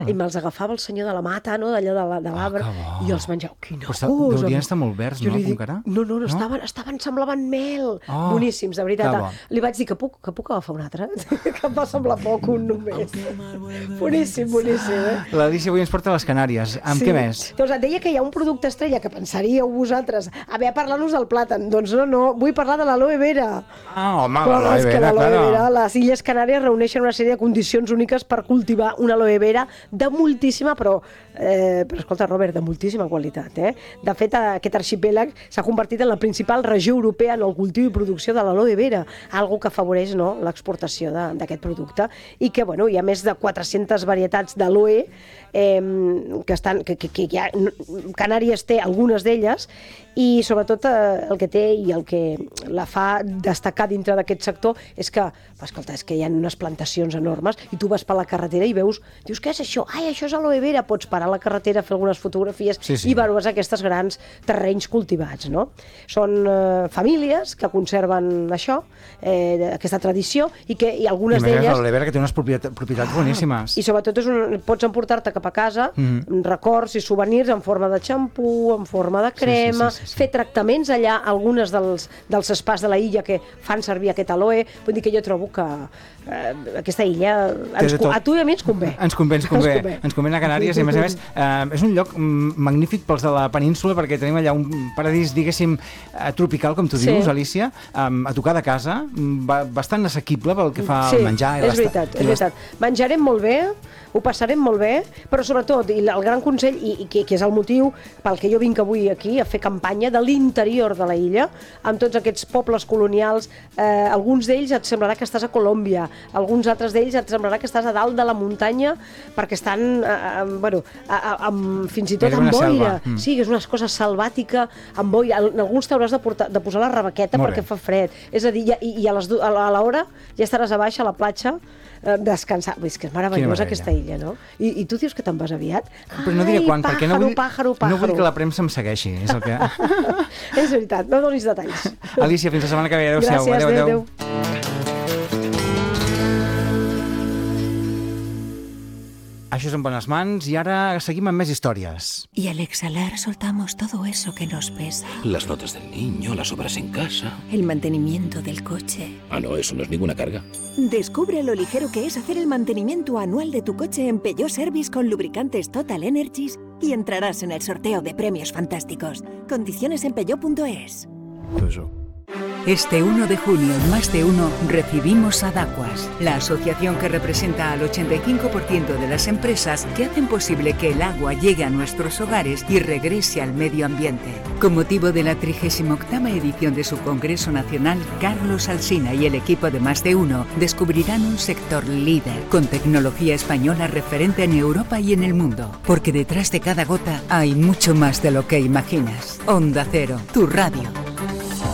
i me'ls agafava el senyor de la mata, no? D'allò de l'arbre, i els menjava. Quina cosa! Deurien estar molt verds, no? No, semblaven mel. Boníssims, de veritat. Li vaig dir que puc agafar un altre? Que em va semblar poc, un només. Boníssim, L'Alícia avui ens porta a les Canàries. Amb què més? Doncs et deia que hi ha un producte estrella que pensaríeu vosaltres a parlar-nos del plàtan. Doncs no, vull parlar de l'aloe vera. Home, l'aloe vera, clar. Les Illes Canàries reuneixen una sèrie de condicions úniques per cultivar una aloe vera de moltíssima, però escolta, Robert, de moltíssima qualitat. De fet, aquest arxipèlag s'ha convertit en la principal regió europea en el cultiu i producció de l'aloe vera, algo que afavoreix l'exportació d'aquest producte, i que hi ha més de 400 varietats d'aloe que Canàries té algunes d'elles, i sobretot el que té i el que la fa destacar dintre d'aquest sector és que, escolta, és que hi ha unes plantacions enormes i tu vas per la carretera i dius, què és això? Ai, això és aloe vera. Pots parar a la carretera, fer algunes fotografies i veus aquests grans terrenys cultivats, no? Són famílies que conserven això, aquesta tradició, i algunes d'elles... L'aloe vera que té unes propietats boníssimes. I sobretot pots emportar-te cap a casa records i souvenirs en forma de xampú, en forma de crema, fer tractaments allà, algunes dels spas de la illa que fan servir aquest aloe. Vull dir que jo trobo que aquesta illa a tu i a mi ens convé. Ens convé anar a Canàries, i a més és un lloc magnífic pels de la península, perquè tenim allà un paradís, diguéssim, tropical, com tu dius, Alícia, a tocar de casa, bastant assequible pel que fa al menjar. És veritat. Menjarem molt bé, ho passarem molt bé, però sobretot, i el gran consell, i que és el motiu pel que jo vinc avui aquí a fer campanya de l'interior de la illa, amb tots aquests pobles colonials, alguns d'ells et semblarà que estàs a Colòmbia, alguns altres d'ells et semblarà que estàs a dalt de la muntanya, perquè estan, fins i tot amb boira. Sí, és una cosa selvàtica, amb boira. En alguns t'hauràs de posar la rebequeta perquè fa fred. És a dir, i a l'hora ja estaràs a baix a la platja descansar. És que és meravellosa aquesta illa, no? I tu dius que te'n vas aviat? Però no diré quan, perquè no vull que la premsa em segueixi. És el que... És veritat, no donis detalls. Alícia, fins la setmana que ve. Adéu-siau. Gràcies, adéu. Això és En bones mans, i ara seguim amb més històries. Y al exhalar soltamos todo eso que nos pesa. Las notas del niño, las obras en casa. El mantenimiento del coche. Ah, no, eso no es ninguna carga. Descubre lo ligero que es hacer el mantenimiento anual de tu coche en Peugeot Service con lubricantes Total Energies y entrarás en el sorteo de premios fantásticos. Condiciones en peugeot.es. Este 1 de junio, en Más de Uno, recibimos a Dacuas, la asociación que representa al 85% de las empresas que hacen posible que el agua llegue a nuestros hogares y regrese al medio ambiente. Con motivo de la 38ª edición de su Congreso Nacional, Carlos Alsina y el equipo de Más de Uno descubrirán un sector líder, con tecnología española referente en Europa y en el mundo. Porque detrás de cada gota hay mucho más de lo que imaginas. Onda Cero, tu radio.